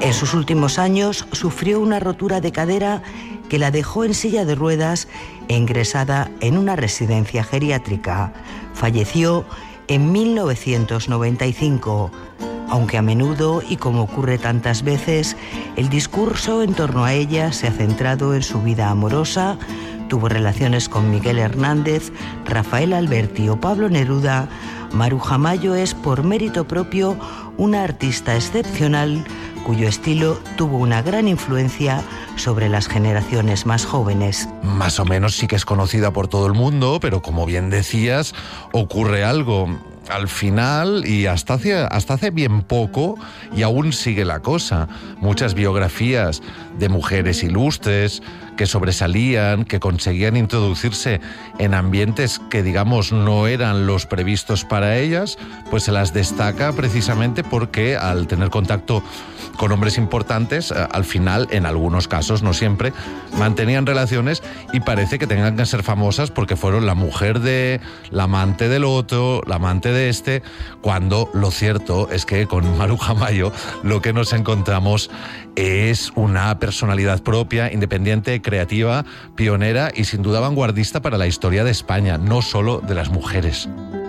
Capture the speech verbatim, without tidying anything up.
En sus últimos años sufrió una rotura de cadera que la dejó en silla de ruedas e ingresada en una residencia geriátrica. Falleció en mil novecientos noventa y cinco, aunque a menudo, y como ocurre tantas veces, el discurso en torno a ella se ha centrado en su vida amorosa. Tuvo relaciones con Miguel Hernández, Rafael Alberti o Pablo Neruda. Maruja Mayo es, por mérito propio, una artista excepcional cuyo estilo tuvo una gran influencia sobre las generaciones más jóvenes. Más o menos sí que es conocida por todo el mundo, pero como bien decías, ocurre algo. Al final, y hasta hace, hasta hace bien poco, y aún sigue la cosa, muchas biografías de mujeres ilustres que sobresalían, que conseguían introducirse en ambientes que, digamos, no eran los previstos para ellas, pues se las destaca precisamente porque al tener contacto con hombres importantes, al final, en algunos casos, no siempre, mantenían relaciones y parece que tengan que ser famosas porque fueron la mujer de, la amante del otro, la amante de este, cuando lo cierto es que con Maruja Mayo lo que nos encontramos es una personalidad propia, independiente, creativa, pionera y sin duda vanguardista para la historia de España, no solo de las mujeres.